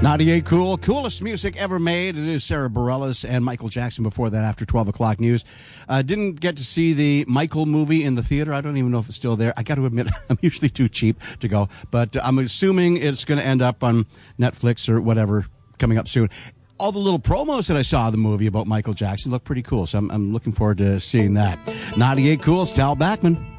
98 Cool, coolest music ever made. It is Sarah Bareilles and Michael Jackson before that after 12 o'clock news. Didn't get to see the Michael movie in the theater. I don't even know if it's still there. I got to admit, I'm usually too cheap to go. But I'm assuming it's going to end up on Netflix or whatever coming up soon. All the little promos that I saw of the movie about Michael Jackson look pretty cool. So I'm looking forward to seeing that. 98 Cool's Tal Bachman.